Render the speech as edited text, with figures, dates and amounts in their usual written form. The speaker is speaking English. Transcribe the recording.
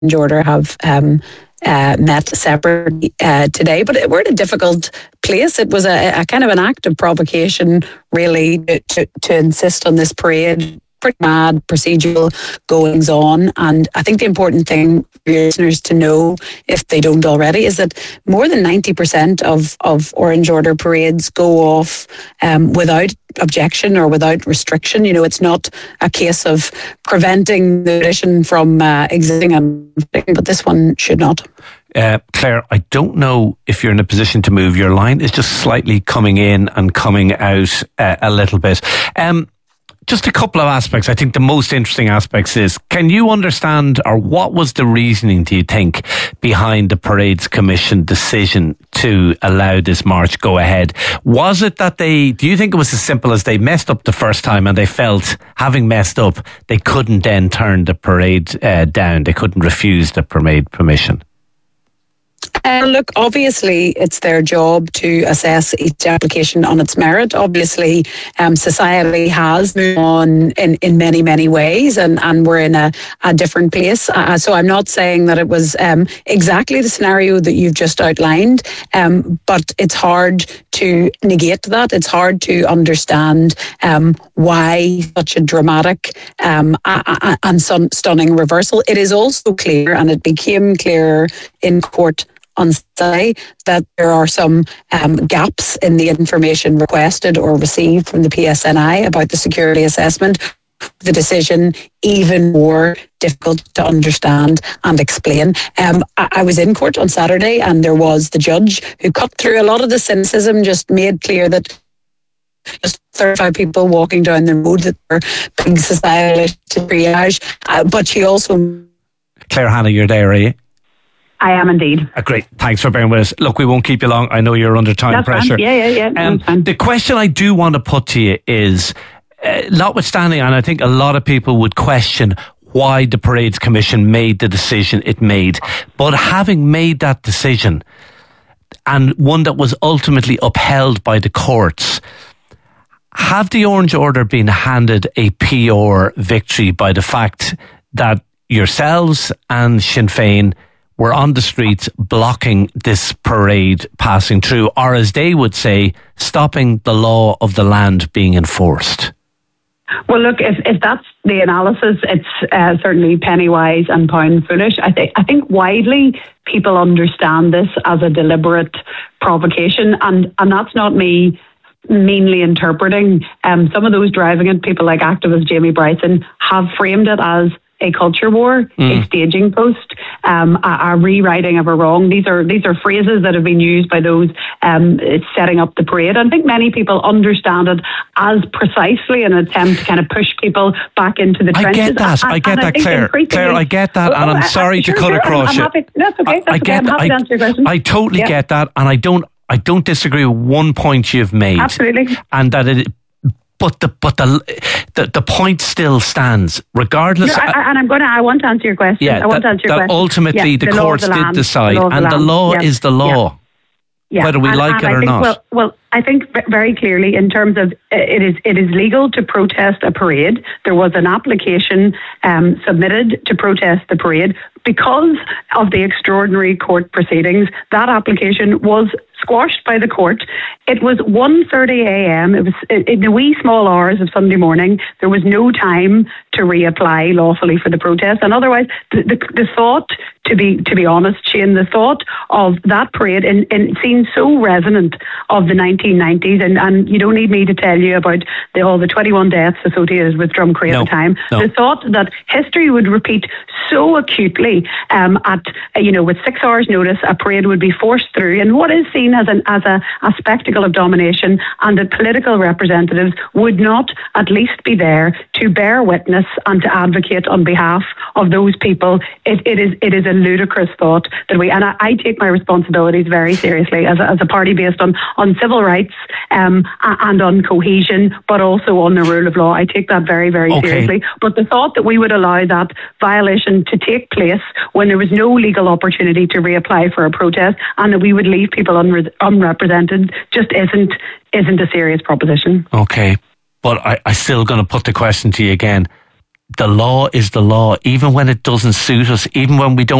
Order have met separately today, but we're in a difficult place. It was a kind of an act of provocation, really, to insist on this parade. Pretty mad procedural goings on, and I think the important thing for your listeners to know, if they don't already, is that more than 90% of Orange Order parades go off without objection or without restriction. You know, it's not a case of preventing the tradition from existing, but this one should not. Claire, I don't know if you're in a position to move. Your line is just slightly coming in and coming out a little bit. Just a couple of aspects. I think the most interesting aspects is, can you understand, or what was the reasoning, do you think, behind the Parades Commission decision to allow this march go ahead? Was it that do you think it was as simple as they messed up the first time and they felt, having messed up, they couldn't then turn the parade down? They couldn't refuse the parade permission? Look, obviously, it's their job to assess each application on its merit. Obviously, society has moved on in many, many ways, and we're in a different place. So I'm not saying that it was exactly the scenario that you've just outlined, but it's hard to negate that. It's hard to understand why such a dramatic and stunning reversal. It is also clear, and it became clearer in court on Saturday, that there are some gaps in the information requested or received from the PSNI about the security assessment. The decision even more difficult to understand and explain. I was in court on Saturday, and there was the judge who cut through a lot of the cynicism, just made clear that just 35 people walking down the road, that were being society to triage. But she also... Claire Hanna, you're there, are you? I am indeed. Great. Thanks for bearing with us. Look, we won't keep you long. I know you're under time pressure. Fine. Yeah. The question I do want to put to you is, notwithstanding, and I think a lot of people would question why the Parades Commission made the decision it made, but having made that decision, and one that was ultimately upheld by the courts, have the Orange Order been handed a PR victory by the fact that yourselves and Sinn Féin were on the streets blocking this parade passing through, or as they would say, stopping the law of the land being enforced? Well, look, if that's the analysis, it's certainly penny wise and pound foolish. I think widely people understand this as a deliberate provocation, and that's not me meanly interpreting. Some of those driving it, people like activist Jamie Bryson, have framed it as a culture war, a staging post, a rewriting of a wrong. These are phrases that have been used by those setting up the parade. I think many people understand it as precisely an attempt to kind of push people back into the trenches. I get that, Claire. Claire, I get that, and I'm sorry to cut across you. That's okay. I'm happy to answer your question. I totally get that, and I don't disagree with one point you've made. Absolutely. And that it. But the point still stands, regardless. No, I want to answer your question. Yeah, ultimately the courts did decide, and the law is the law, whether we like it or not. Well, I think very clearly, in terms of it is legal to protest a parade. There was an application submitted to protest the parade. Because of the extraordinary court proceedings, that application was squashed by the court. It was 1:30 a.m. It was in the wee small hours of Sunday morning. There was no time to reapply lawfully for the protest. And otherwise, the thought, to be honest, Shane, the thought of that parade and seems so resonant of the 1990s. And you don't need me to tell you about all the 21 deaths associated with Drumcree at the time. No. The thought that history would repeat so acutely with 6 hours notice, a parade would be forced through, and what is seen as a spectacle of domination, and that political representatives would not at least be there to bear witness and to advocate on behalf of those people. It is a ludicrous thought that I take my responsibilities very seriously as a party based on civil rights and on cohesion, but also on the rule of law. I take that very, very seriously. But the thought that we would allow that violation to take place when there was no legal opportunity to reapply for a protest, and that we would leave people unrepresented, just isn't a serious proposition. Okay, but I still going to put the question to you again. the law is the law, even when it doesn't suit us, even when we don't